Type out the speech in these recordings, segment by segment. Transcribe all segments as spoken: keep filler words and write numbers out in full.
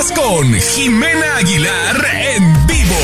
Estás con Jimena Aguilar en vivo.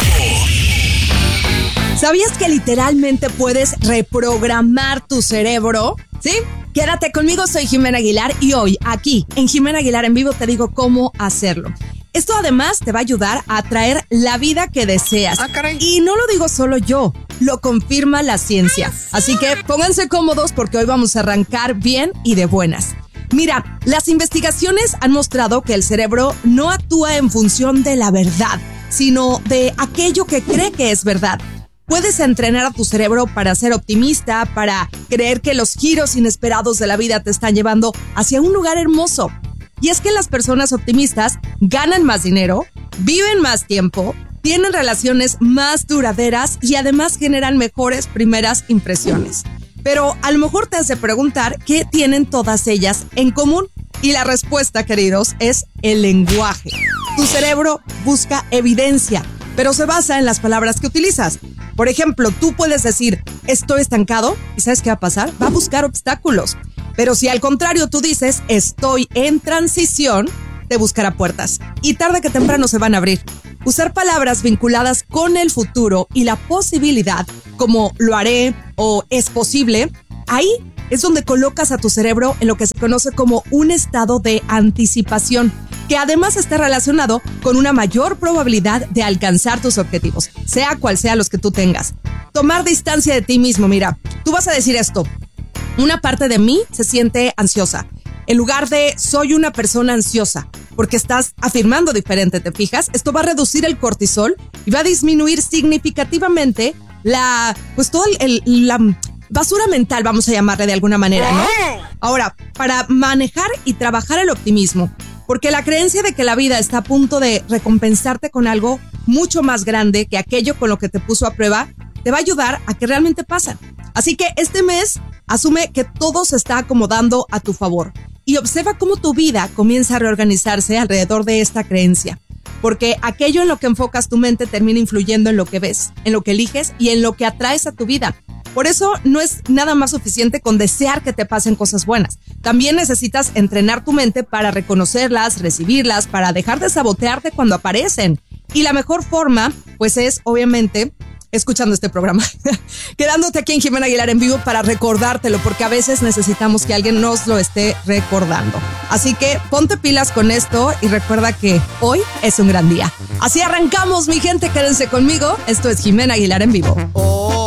¿Sabías que literalmente puedes reprogramar tu cerebro? ¿Sí? Quédate conmigo, soy Jimena Aguilar y hoy aquí en Jimena Aguilar en vivo te digo cómo hacerlo. Esto además te va a ayudar a atraer la vida que deseas. Ah, caray. Y no lo digo solo yo, lo confirma la ciencia. Así que pónganse cómodos porque hoy vamos a arrancar bien y de buenas. Mira, las investigaciones han mostrado que el cerebro no actúa en función de la verdad, sino de aquello que cree que es verdad. Puedes entrenar a tu cerebro para ser optimista, para creer que los giros inesperados de la vida te están llevando hacia un lugar hermoso. Y es que las personas optimistas ganan más dinero, viven más tiempo, tienen relaciones más duraderas y además generan mejores primeras impresiones. Pero a lo mejor te has de preguntar qué tienen todas ellas en común. Y la respuesta, queridos, es el lenguaje. Tu cerebro busca evidencia, pero se basa en las palabras que utilizas. Por ejemplo, tú puedes decir, estoy estancado, y ¿sabes qué va a pasar? Va a buscar obstáculos. Pero si al contrario tú dices, estoy en transición, te buscará puertas. Y tarde que temprano se van a abrir. Usar palabras vinculadas con el futuro y la posibilidad, como lo haré o es posible, ahí es donde colocas a tu cerebro en lo que se conoce como un estado de anticipación, que además está relacionado con una mayor probabilidad de alcanzar tus objetivos, sea cual sea los que tú tengas. Tomar distancia de ti mismo, mira, tú vas a decir esto, una parte de mí se siente ansiosa, en lugar de soy una persona ansiosa, porque estás afirmando diferente, ¿te fijas? Esto va a reducir el cortisol y va a disminuir significativamente la, pues toda el, el, la basura mental, vamos a llamarle de alguna manera, ¿no? Ahora, para manejar y trabajar el optimismo, porque la creencia de que la vida está a punto de recompensarte con algo mucho más grande que aquello con lo que te puso a prueba, te va a ayudar a que realmente pasa. Así que este mes, asume que todo se está acomodando a tu favor y observa cómo tu vida comienza a reorganizarse alrededor de esta creencia. Porque aquello en lo que enfocas tu mente termina influyendo en lo que ves, en lo que eliges y en lo que atraes a tu vida. Por eso no es nada más suficiente con desear que te pasen cosas buenas. También necesitas entrenar tu mente para reconocerlas, recibirlas, para dejar de sabotearte cuando aparecen. Y la mejor forma, pues es obviamente escuchando este programa, quedándote aquí en Jimena Aguilar en vivo para recordártelo, porque a veces necesitamos que alguien nos lo esté recordando. Así que ponte pilas con esto y recuerda que hoy es un gran día. Así arrancamos, mi gente, quédense conmigo. Esto es Jimena Aguilar en vivo.